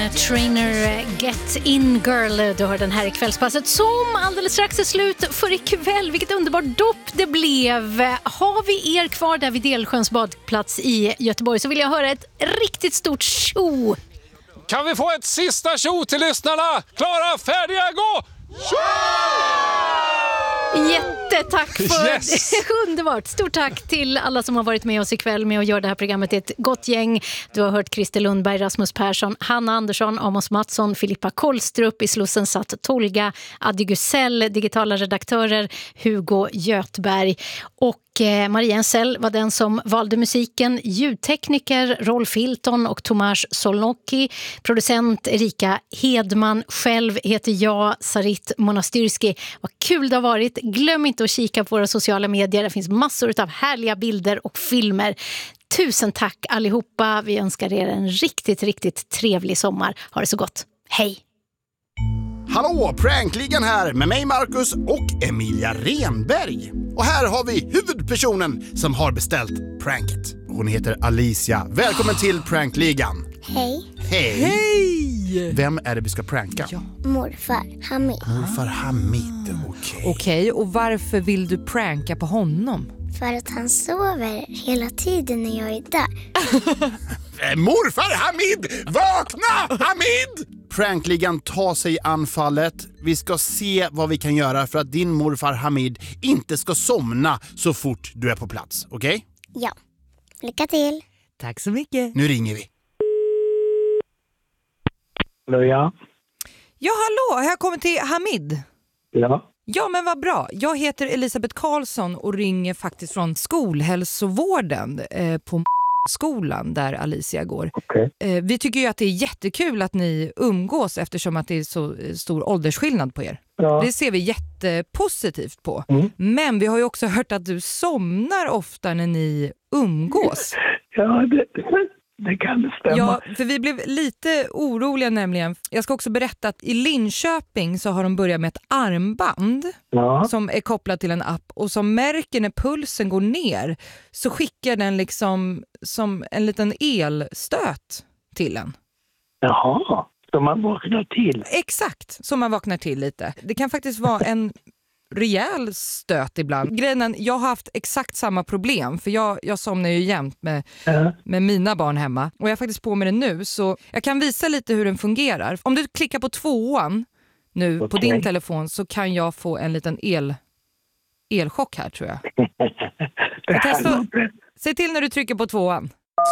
Trainer Get In Girl, du har den här i kvällspasset som alldeles strax är slut för ikväll. Vilket underbart dopp det blev. Har vi er kvar där vid Delsjöns badplats i Göteborg så vill jag höra ett riktigt stort tjo. Kan vi få ett sista tjo till lyssnarna? Klara, färdiga, gå! Tjo! Jättetack för underbart. Stort tack till alla som har varit med oss ikväll med att göra det här programmet. Det är ett gott gäng. Du har hört Christer Lundberg, Rasmus Persson, Hanna Andersson, Amos Mattsson, Filippa Kollstrup, i Slussen satt Tolga, Addy Gusell, digitala redaktörer Hugo Götberg och Maria Ensell var den som valde musiken, ljudtekniker Rolf Hilton och Tomasz Solnocki, producent Erika Hedman, själv heter jag Sarit Monastyrski. Vad kul det har varit. Glöm inte att kika på våra sociala medier, det finns massor av härliga bilder och filmer. Tusen tack allihopa, vi önskar er en riktigt, riktigt trevlig sommar. Ha det så gott, hej! Hallå, Prankligan här med mig Marcus och Emilia Renberg. Och här har vi huvudpersonen som har beställt pranket. Hon heter Alicia. Välkommen till Prankligan. Hej. Hej. Hej! Vem är det vi ska pranka? Ja. Morfar Hamid. Morfar Hamid, Okej, och varför vill du pranka på honom? För att han sover hela tiden när jag är där. Morfar Hamid! Vakna, Hamid! Prankligan tar sig anfallet. Vi ska se vad vi kan göra för att din morfar Hamid inte ska somna så fort du är på plats, okej? Ja, lycka till. Tack så mycket. Nu ringer vi. Hallå, ja. Ja, hallå, jag kommer till Hamid. Ja. Ja, men vad bra. Jag heter Elisabeth Karlsson och ringer faktiskt från skolhälsovården på skolan där Alicia går. Okay. Vi tycker ju att det är jättekul att ni umgås eftersom att det är så stor åldersskillnad på er. Ja. Det ser vi jättepositivt på. Mm. Men vi har ju också hört att du somnar ofta när ni umgås. Ja, det kan det stämma. Ja, för vi blev lite oroliga nämligen. Jag ska också berätta att i Linköping så har de börjat med ett armband som är kopplat till en app och som märker när pulsen går ner så skickar den liksom som en liten elstöt till en. Jaha, så man vaknar till. Exakt, så man vaknar till lite. Det kan faktiskt vara en rejäl stöt ibland. Grejen, jag har haft exakt samma problem för jag somnar ju jämt med mina barn hemma och jag är faktiskt på med det nu så jag kan visa lite hur den fungerar. Om du klickar på 2:an nu på din telefon så kan jag få en liten elchock här tror jag. Se till när du trycker på 2:an.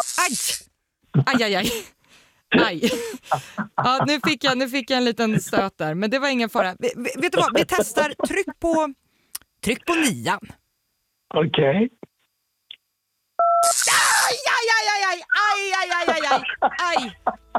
Aj. Nej. Ja, nu fick jag en liten stöt där, men det var ingen fara. Vet du vad? Vi testar tryck på 9:an. Okej. Aj.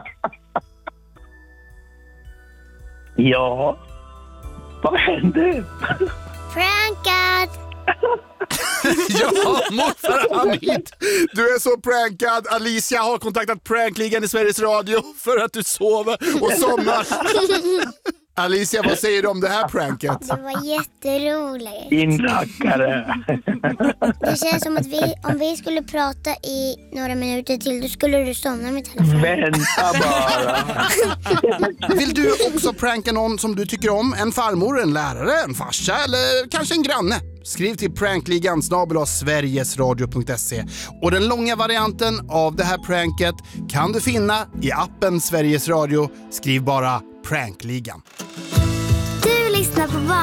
Ja. Vad hände? Prankad! Ja, morfar Hamid. Du är så prankad. Alicia har kontaktat Prankligan i Sveriges Radio för att du sover och somnar. Alicia, vad säger du om det här pranket? Det var jätteroligt. Din rackare. Det känns som att om vi skulle prata i några minuter till, då skulle du somna med telefonen. Vänta bara. Vill du också pranka någon som du tycker om? En farmor, en lärare, en farsa eller kanske en granne? Skriv till prankligan@sverigesradio.se. Och den långa varianten av det här pranket kan du finna i appen Sveriges Radio. Skriv bara Prankligan. Du lyssnar på